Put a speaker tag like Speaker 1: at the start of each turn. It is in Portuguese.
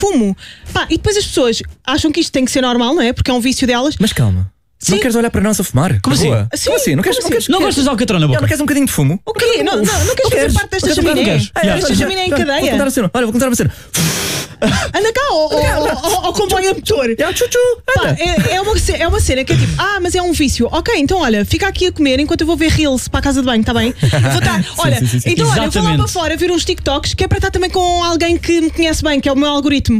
Speaker 1: fumo. Pá, e depois as pessoas acham que isto tem que ser normal, não é? Porque é um vício delas.
Speaker 2: Mas calma.
Speaker 1: Sim.
Speaker 2: Não queres olhar para nós a fumar?
Speaker 3: Como assim?
Speaker 2: Como assim? Não queres
Speaker 3: gostas de alcatrão na boca?
Speaker 2: Não queres um bocadinho de fumo?
Speaker 1: O quê? Não queres fazer parte desta chaminé? Desta chaminé em cadeia?
Speaker 2: Vou contar a cena. Olha, vou contar uma cena.
Speaker 1: Anda cá, ou comboio a motor. Pá, é uma cena que é tipo, mas é um vício. Ok, então olha, fica aqui a comer enquanto eu vou ver reels para a casa de banho, está bem? Olha,
Speaker 2: sim.
Speaker 1: então olha, eu vou lá
Speaker 3: Exatamente.
Speaker 1: para fora ver uns TikToks que é para estar também com alguém que me conhece bem, que é o meu algoritmo.